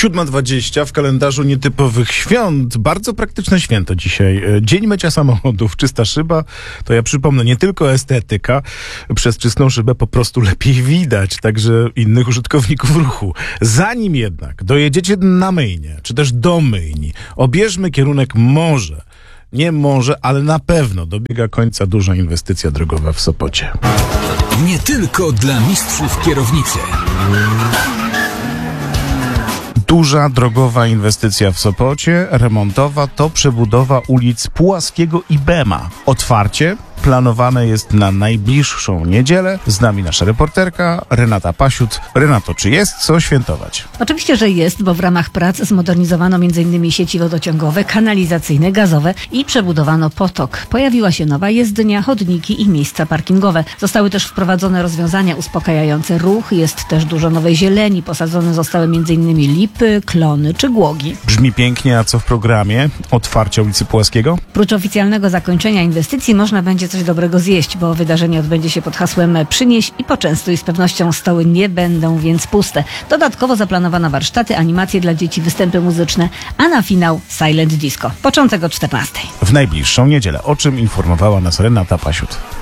7:20 w kalendarzu nietypowych świąt. Bardzo praktyczne święto dzisiaj. Dzień mycia samochodów. Czysta szyba, to ja przypomnę, nie tylko estetyka. Przez czystą szybę po prostu lepiej widać, także innych użytkowników ruchu. Zanim jednak dojedziecie na myjnię, czy też do myjni, obierzmy kierunek morze. Nie może, ale na pewno dobiega końca duża inwestycja drogowa w Sopocie. Nie tylko dla mistrzów kierownicy. Duża drogowa inwestycja w Sopocie, remontowa, to przebudowa ulic Pułaskiego i Bema. Otwarcie planowane jest na najbliższą niedzielę. Z nami nasza reporterka Renata Pasiut. Renato, czy jest co świętować? Oczywiście, że jest, bo w ramach prac zmodernizowano m.in. sieci wodociągowe, kanalizacyjne, gazowe i przebudowano potok. Pojawiła się nowa jezdnia, chodniki i miejsca parkingowe. Zostały też wprowadzone rozwiązania uspokajające ruch. Jest też dużo nowej zieleni. Posadzone zostały m.in. lipy, klony czy głogi. Brzmi pięknie, a co w programie otwarcia ulicy Pułaskiego? Prócz oficjalnego zakończenia inwestycji można będzie coś dobrego zjeść, bo wydarzenie odbędzie się pod hasłem przynieś i poczęstuj. Z pewnością stoły nie będą więc puste. Dodatkowo zaplanowano warsztaty, animacje dla dzieci, występy muzyczne, a na finał Silent Disco. Początek o 14:00. W najbliższą niedzielę. O czym informowała nas Renata Pasiut.